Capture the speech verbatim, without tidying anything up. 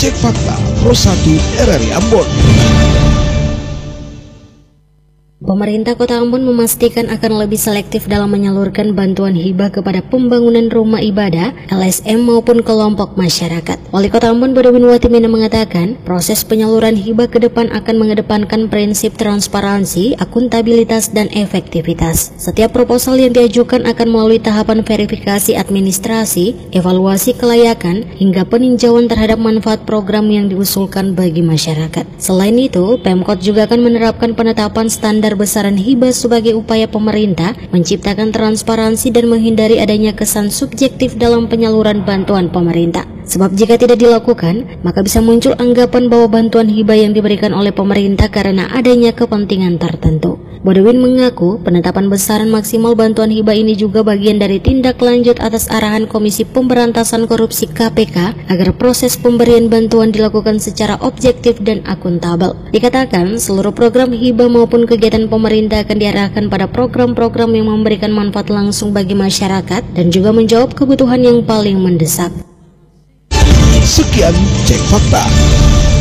Cek Fakta Pro satu R R I Ambon. Pemerintah Kota Ambon memastikan akan lebih selektif dalam menyalurkan bantuan hibah kepada pembangunan rumah ibadah, L S M maupun kelompok masyarakat. Wali Kota Ambon Badawin Watimena mengatakan, proses penyaluran hibah ke depan akan mengedepankan prinsip transparansi, akuntabilitas, dan efektivitas. Setiap proposal yang diajukan akan melalui tahapan verifikasi administrasi, evaluasi kelayakan, hingga peninjauan terhadap manfaat program yang diusulkan bagi masyarakat. Selain itu, Pemkot juga akan menerapkan penetapan standar besaran hibah sebagai upaya pemerintah menciptakan transparansi dan menghindari adanya kesan subjektif dalam penyaluran bantuan pemerintah. Sebab jika tidak dilakukan, maka bisa muncul anggapan bahwa bantuan hibah yang diberikan oleh pemerintah karena adanya kepentingan tertentu. Badawin mengaku penetapan besaran maksimal bantuan hibah ini juga bagian dari tindak lanjut atas arahan Komisi Pemberantasan Korupsi K P K agar proses pemberian bantuan dilakukan secara objektif dan akuntabel. Dikatakan seluruh program hibah maupun kegiatan pemerintah akan diarahkan pada program-program yang memberikan manfaat langsung bagi masyarakat dan juga menjawab kebutuhan yang paling mendesak. Sekian Cek Fakta.